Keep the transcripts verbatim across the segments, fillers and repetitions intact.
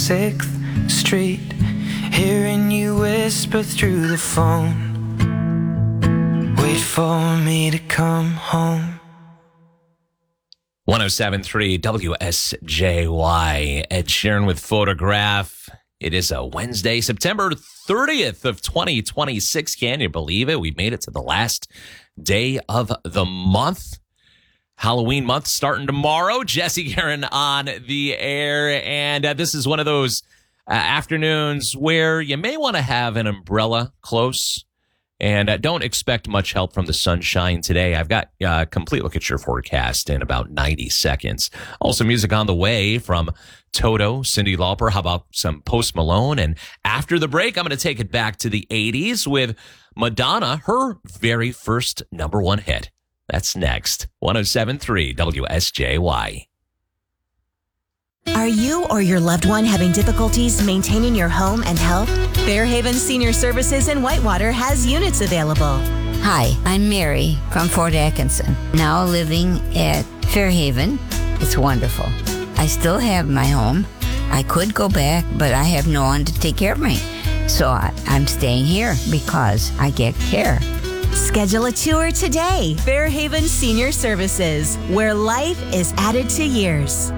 sixth Street, hearing you whisper through the phone, wait for me to come home. one oh seven point three W S J Y, Ed Sheeran with Photograph. It is a Wednesday, September thirtieth of twenty twenty-six. Can you believe it? We made it to the last day of the month. Halloween month starting tomorrow. Jesse Guerin on the air. And uh, this is one of those uh, afternoons where you may want to have an umbrella close. And uh, don't expect much help from the sunshine today. I've got a uh, complete look at your forecast in about ninety seconds. Also, music on the way from Toto, Cyndi Lauper. How about some Post Malone? And after the break, I'm going to take it back to the eighties with Madonna, her very first number one hit. That's next. one oh seven point three W S J Y. Are you or your loved one having difficulties maintaining your home and health? Fairhaven Senior Services in Whitewater has units available. Hi, I'm Mary from Fort Atkinson, now living at Fairhaven. It's wonderful. I still have my home. I could go back, but I have no one to take care of me. So I, I'm staying here because I get care. Schedule a tour today. Fairhaven Senior Services, where life is added to years.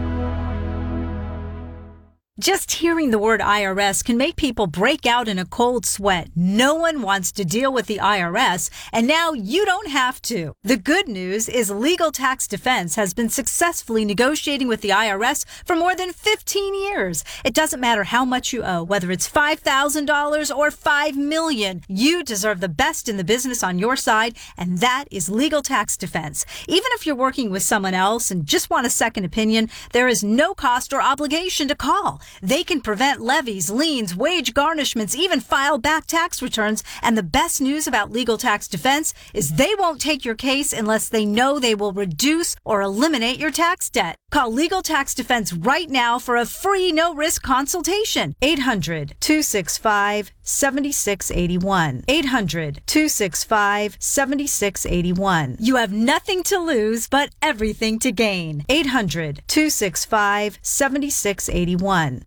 Just hearing the word I R S can make people break out in a cold sweat. No one wants to deal with the I R S, and now you don't have to. The good news is Legal Tax Defense has been successfully negotiating with the I R S for more than fifteen years. It doesn't matter how much you owe, whether it's five thousand dollars or five million dollars. You deserve the best in the business on your side, and that is Legal Tax Defense. Even if you're working with someone else and just want a second opinion, there is no cost or obligation to call. They can prevent levies, liens, wage garnishments, even file back tax returns. And the best news about Legal Tax Defense is they won't take your case unless they know they will reduce or eliminate your tax debt. Call Legal Tax Defense right now for a free no-risk consultation. eight hundred, two six five, seven six eight one. eight hundred, two six five, seven six eight one. You have nothing to lose but everything to gain. eight hundred, two six five, seven six eight one.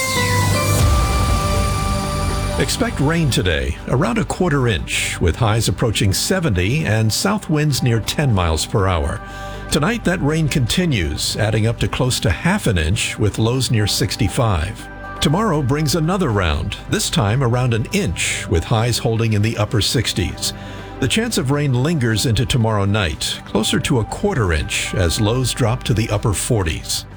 Expect rain today, around a quarter inch, with highs approaching seventy and south winds near ten miles per hour. Tonight, that rain continues, adding up to close to half an inch, with lows near sixty-five. Tomorrow brings another round, this time around an inch, with highs holding in the upper sixties. The chance of rain lingers into tomorrow night, closer to a quarter inch, as lows drop to the upper forties.